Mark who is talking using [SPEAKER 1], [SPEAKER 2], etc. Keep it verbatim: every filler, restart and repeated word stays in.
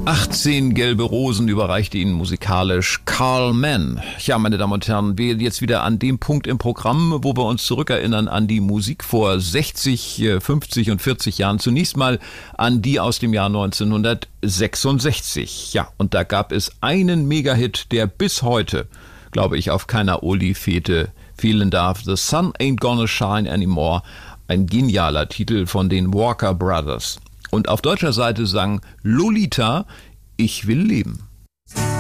[SPEAKER 1] achtzehn gelbe Rosen überreichte Ihnen musikalisch Carl Mann. Ja, meine Damen und Herren, wir jetzt wieder an dem Punkt im Programm, wo wir uns zurückerinnern an die Musik vor sechzig, fünfzig und vierzig Jahren. Zunächst mal an die aus dem Jahr neunzehnhundertsechsundsechzig. Ja, und da gab es einen Megahit, der bis heute, glaube ich, auf keiner Oli-Fete fehlen darf. The Sun Ain't Gonna Shine Anymore. Ein genialer Titel von den Walker Brothers. Und auf deutscher Seite sang Lolita, ich will leben.